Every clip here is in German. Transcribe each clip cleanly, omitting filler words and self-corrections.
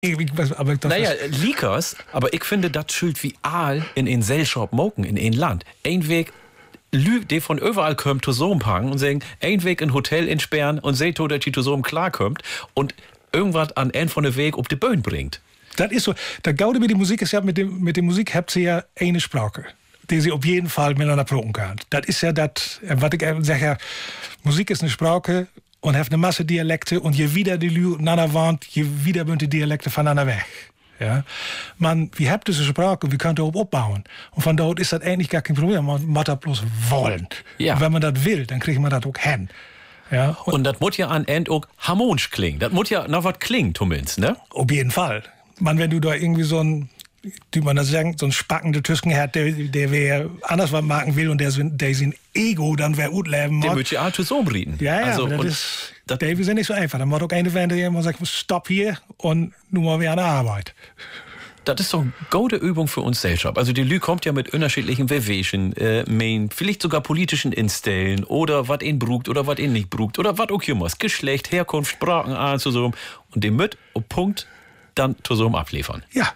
Aber naja, Liekers, aber ich finde, das schuld wie Aal in den Seelschop moken, in ein Land. Ein Weg, Lü, die von überall kommt, zu so und sagen, ein Weg in Hotel entsperren und seht, dass die zu so klarkommt und irgendwas an einen von der Weg auf die Bühne bringt. Das ist so. Der Gaude mit der Musik ist ja, mit der Musik habt ihr ja eine Sprache, die sie auf jeden Fall miteinander proben kann. Das ist ja das, was ich sage, Musik ist eine Sprache und hat eine Masse Dialekte und je wieder die Lü nacheinander wohnt, je wieder sind die Dialekte voneinander weg. Ja? Wir haben diese Sprache, wir können darauf aufbauen. Und von dort ist das eigentlich gar kein Problem. Man muss das bloß wollen. Ja. Und wenn man das will, dann kriegt man das auch hin. Ja? Und das muss ja an End auch harmonisch klingen. Das muss ja noch was klingen, zumindest, ne? Auf jeden Fall. Wenn du da irgendwie so ein, wie man das sagt, so ein spackender Tüsken hat, der wer anders was machen will und der sein Ego dann wer gut leben muss. Der möchte ja alles so reden. Ja, also, das ist ja nicht so einfach. Dann muss auch eine werden, der immer sagt, stopp hier und nun mal wieder an der Arbeit. Das ist doch eine gute Übung für uns Gesellschaft. Also die Lü kommt ja mit unterschiedlichen Bewegungen, vielleicht sogar politischen Instellen oder was ihn brugt oder was ihn nicht brugt oder was auch immer. Geschlecht, Herkunft, Sprachen anzusuchen und den mit auf Punkt dann zusammen abliefern. Ja.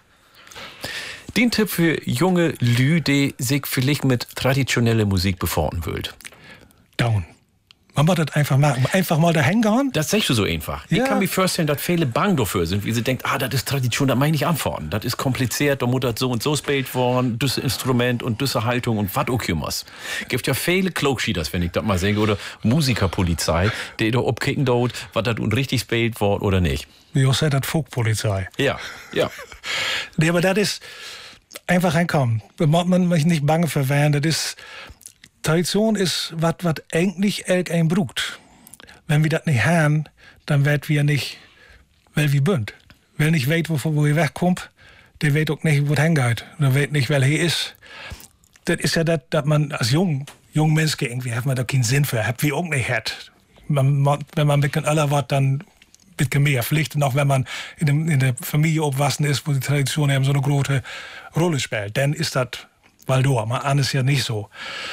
Den Tipp für junge Lü, die sich vielleicht mit traditioneller Musik befahren will. Down. Man muss das einfach machen. Einfach mal dahin gehen. Das sagst du so einfach. Ja. Ich kann mir vorstellen, dass viele bang dafür sind, wie sie denkt, das ist Tradition, das meine ich nicht antworten. Das ist kompliziert, da muss das so und so gespielt worden, das Instrument und diese Haltung und was auch immer. Gibt ja viele Klogschieders, wenn ich das mal sage, oder Musikerpolizei, die da abkicken dort, was das und richtig gespielt wird oder nicht. Wie auch sagt das Folkpolizei. Ja, ja. Nee, aber das ist einfach reinkommen. Da muss man sich nicht bange für werden. Das ist Tradition ist, was eigentlich ein brucht. Wenn wir das nicht haben, dann wird wir nicht, weil wir bünd. Wer nicht weiß, wo ihr wegkommt, der weiß auch nicht, wo es hingeht. Der weiß nicht, wer hier ist. Das ist ja das, dass man als jung Mensch irgendwie hat man da keinen Sinn für, hat wir auch nicht hat. Wenn man ein bisschen älter wird, dann ein bisschen mehr Pflicht. Und auch wenn man in der Familie aufwachsen ist, wo die Tradition eben so eine große Rolle spielt, dann ist das Waldor. Man ahnt es ja nicht so.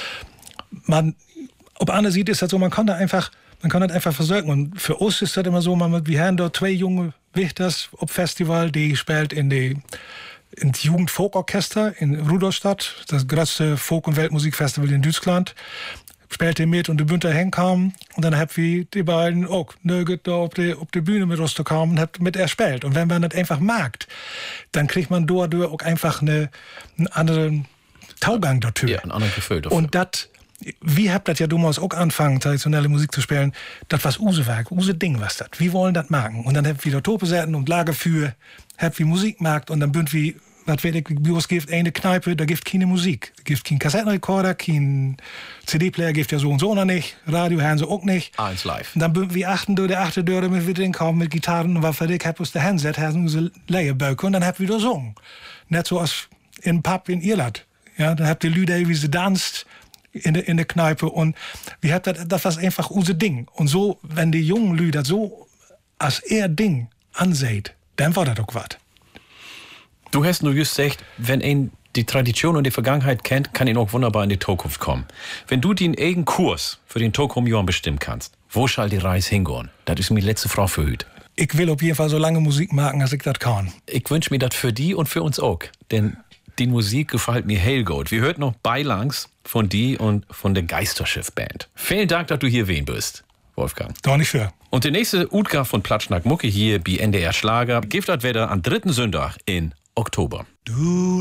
Ob Anne sieht, ist das so, man kann das einfach versorgen. Und für uns ist das immer so, wir haben dort 2 junge Wächters auf Festival, die spielt ins Jugendfolkorchester in Rudolstadt, das größte Folk- und Weltmusikfestival in Deutschland. Spielte mit und die Bündner hinkamen und dann haben wir die beiden auch nöget da auf die Bühne mit rauszukommen und hat mit erspielt. Und wenn man das einfach mag, dann kriegt man dort auch einfach einen anderen Taugang dazu. Ja, einen anderen Gefühl dafür. Und das, wir habt das ja damals auch angefangen, traditionelle Musik zu spielen. Das was Usewerk, Use-Ding was das. Wir wollen das machen. Und dann habt wir da Topesetten und Lagerfeuer, habt wir Musikmarkt und dann bünd wir, was weiß ich, es gibt eine Kneipe, da gibt keine Musik. Da gibt keinen Kassettenrekorder, keinen CD-Player gibt ja so und so noch nicht. Radio hören sie auch nicht. Eins live. Und dann bünd wir der achte Dörre mit wieder kommen mit Gitarren und was weiß ich, habt uns der Handset, haben unsere Leierböcke und dann habt wir da gesungen. Nicht so als in Pub in Irland. Ja, dann habt ihr Lüde, wie sie tanzt in der Kneipe und wir habt das was einfach unser Ding. Und so, wenn die jungen Lüder so als ihr Ding ansieht, dann war das doch was. Du hast nur just gesagt, wenn ein die Tradition und die Vergangenheit kennt, kann ihn auch wunderbar in die Zukunft kommen. Wenn du den eigenen Kurs für den Zukunft bestimmen kannst, wo soll die Reise hingehen? Das ist meine letzte Frage für heute. Ich will auf jeden Fall so lange Musik machen, als ich das kann. Ich wünsche mir das für die und für uns auch. Denn die Musik gefällt mir hellgut. Wir hört noch Beilangs von die und von der Geisterschiff-Band. Vielen Dank, dass du hier wen bist, Wolfgang. Doch nicht für. Und der nächste Utgab von Platschnack Mucke hier bei NDR Schlager gibt das wieder am 3. Sonntag in Oktober. Du